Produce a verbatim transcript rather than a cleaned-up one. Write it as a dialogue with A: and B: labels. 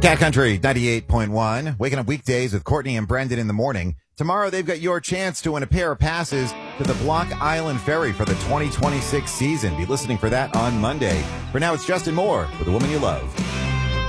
A: Cat Country ninety-eight point one, waking up weekdays with Courtney and Brendan in the morning. Tomorrow they've got your chance to win a pair of passes to the Block Island Ferry for the twenty twenty-six season. Be listening for that on Monday. For now, it's Justin Moore with The Woman You Love.